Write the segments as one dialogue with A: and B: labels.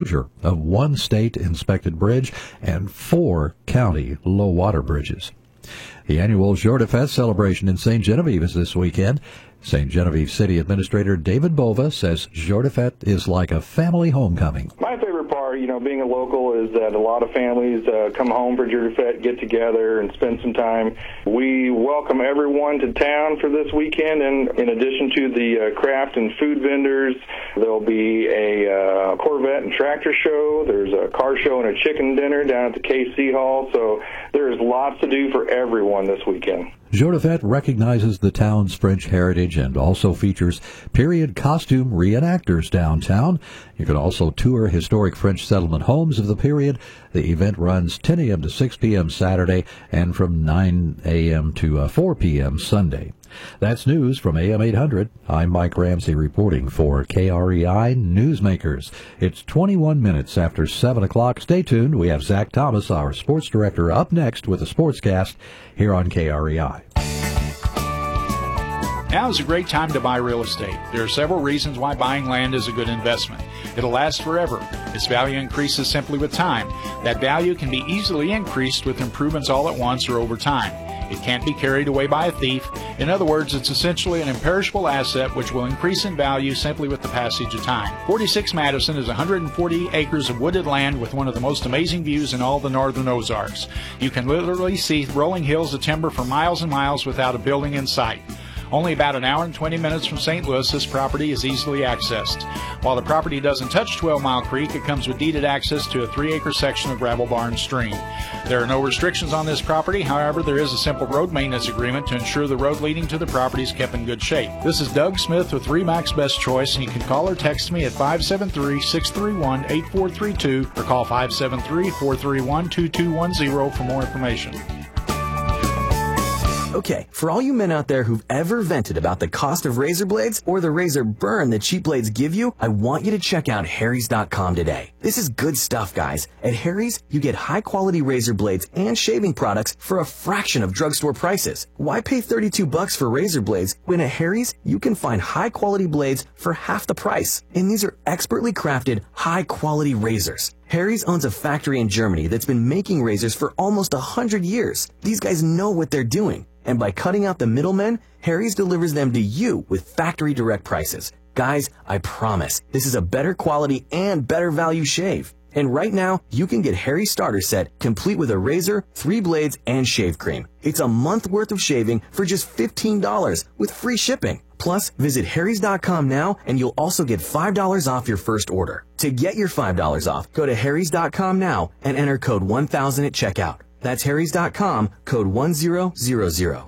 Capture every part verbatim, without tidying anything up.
A: merger of one state-inspected bridge and four county low-water bridges. The annual Jour de Fête celebration in Saint Genevieve is this weekend. Saint Genevieve City Administrator David Bova says Jour de Fête is like a family homecoming.
B: My favorite part, you know, being a local, is that a lot of families uh, come home for Jour de Fête, get together, and spend some time. We welcome everyone to town for this weekend, and in addition to the uh, craft and food vendors, there'll be a uh, Corvette and tractor show. There's a car show and a chicken dinner down at the K C Hall, so there's lots to do for everyone this weekend.
A: Jour de Fête recognizes the town's French heritage and also features period costume reenactors downtown. You can also tour historic French settlement homes of the period. The event runs ten a.m. to six p.m. Saturday and from nine a.m. to four p.m. Sunday. That's news from A M eight hundred. I'm Mike Ramsey reporting for K R E I Newsmakers. It's twenty-one minutes after seven o'clock. Stay tuned. We have Zach Thomas, our sports director, up next with a sportscast here on K R E I.
C: Now is a great time to buy real estate. There are several reasons why buying land is a good investment. It'll last forever. Its value increases simply with time. That value can be easily increased with improvements all at once or over time. It can't be carried away by a thief. In other words, it's essentially an imperishable asset which will increase in value simply with the passage of time. forty-six Madison is one hundred forty acres of wooded land with one of the most amazing views in all the northern Ozarks. You can literally see rolling hills of timber for miles and miles without a building in sight. Only about an hour and twenty minutes from Saint Louis, this property is easily accessed. While the property doesn't touch twelve mile Creek, it comes with deeded access to a three acre section of Gravel Barn Stream. There are no restrictions on this property. However, there is a simple road maintenance agreement to ensure the road leading to the property is kept in good shape. This is Doug Smith with RE/MAX Best Choice, and you can call or text me at five seven three, six three one, eight four three two or call five seven three, four three one, two two one zero for more information.
D: Okay, for all you men out there who've ever vented about the cost of razor blades or the razor burn that cheap blades give you, I want you to check out Harry's dot com today. This is good stuff, guys. At Harry's, you get high-quality razor blades and shaving products for a fraction of drugstore prices. Why pay thirty-two bucks for razor blades when at Harry's, you can find high-quality blades for half the price? And these are expertly crafted, high-quality razors. Harry's owns a factory in Germany that's been making razors for almost one hundred years. These guys know what they're doing. And by cutting out the middlemen, Harry's delivers them to you with factory direct prices. Guys, I promise, this is a better quality and better value shave. And right now, you can get Harry's starter set complete with a razor, three blades, and shave cream. It's a month worth of shaving for just fifteen dollars with free shipping. Plus, visit Harry's dot com now and you'll also get five dollars off your first order. To get your five dollars off, go to Harry's dot com now and enter code one thousand at checkout. That's Harry's dot com, code one thousand.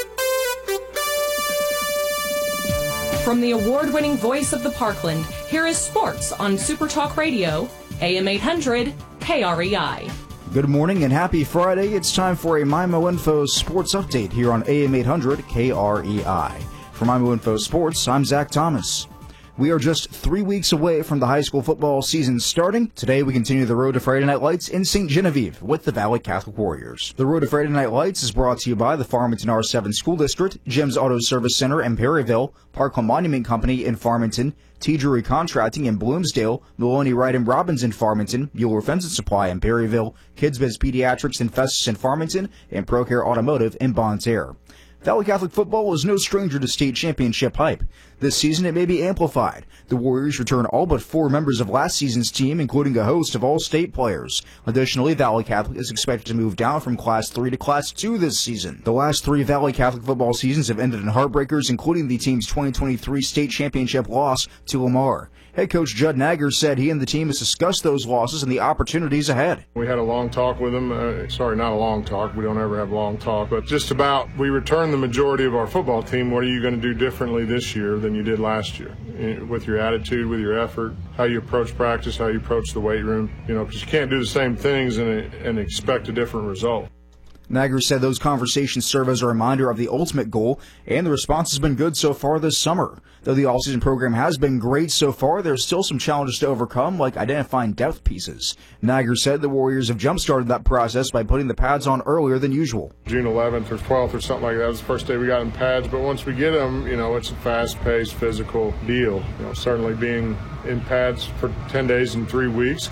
E: From the award-winning voice of the Parkland, here is sports on Super Talk Radio, A M eight hundred, K R E I.
F: Good morning and happy Friday. It's time for a MyMo Info Sports Update here on A M eight hundred, K R E I. For MyMo Info Sports, I'm Zach Thomas. We are just three weeks away from the high school football season starting. Today we continue the road to Friday Night Lights in Saint Genevieve with the Valley Catholic Warriors. The road to Friday Night Lights is brought to you by the Farmington R seven School District, Jim's Auto Service Center in Perryville, Parkland Monument Company in Farmington, T. Drury Contracting in Bloomsdale, Maloney Wright and Robbins in Farmington, Mueller Fence and Supply in Perryville, Kids Biz Pediatrics and Festus in Farmington, and ProCare Automotive in Bonne Terre. Valley Catholic football is no stranger to state championship hype. This season it may be amplified. The Warriors return all but four members of last season's team, including a host of all-state players. Additionally, Valley Catholic is expected to move down from Class three to Class two this season. The last three Valley Catholic football seasons have ended in heartbreakers, including the team's twenty twenty-three state championship loss to Lamar. Head coach Judd Nagger said he and the team has discussed those losses and the opportunities ahead.
G: We had a long talk with them. Uh, sorry, not a long talk. We don't ever have long talk. But just about we return the majority of our football team. What are you going to do differently this year than you did last year? With your attitude, with your effort, how you approach practice, how you approach the weight room. You know, because you can't do the same things and, and expect a different result.
F: Nagger said those conversations serve as a reminder of the ultimate goal, and the response has been good so far this summer. Though the all-season program has been great so far, there's still some challenges to overcome, like identifying depth pieces. Nagger said the Warriors have jump-started that process by putting the pads on earlier than usual.
G: June eleventh or twelfth or something like that was the first day we got in pads, but once we get them, you know, it's a fast-paced, physical deal. You know, certainly being in pads for ten days and three weeks